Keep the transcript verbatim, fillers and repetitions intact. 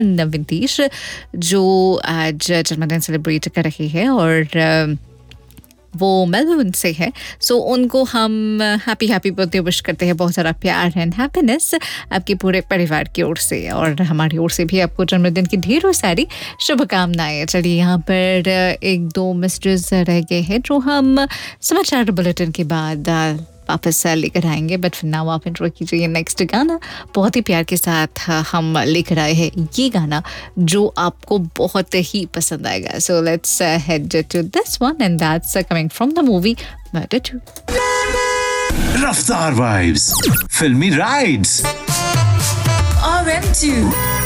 नविंतीश जो आज जन्मदिन सेलिब्रेट कर रही है और अ, वो मेलबर्न से है. सो उनको हम हैप्पी हैप्पी बर्थडे विश करते हैं. बहुत सारा प्यार एंड हैप्पीनेस आपके पूरे परिवार की ओर से और हमारी ओर से भी आपको जन्मदिन की ढेरों सारी शुभकामनाएं. चलिए यहाँ पर एक दो मैसेजेस रह गए हैं जो हम समाचार बुलेटिन के बाद वापस लेकर आएंगे. बट फिर नाउ आप एंजॉय कीजिए नेक्स्ट गाना. बहुत ही प्यार के साथ हम लेकर आए हैं ये गाना जो आपको बहुत ही पसंद आएगा. So let's head to this one and that's coming from the movie murder to. रफ्तार वाइब्स, फिल्मी राइड्स, R M two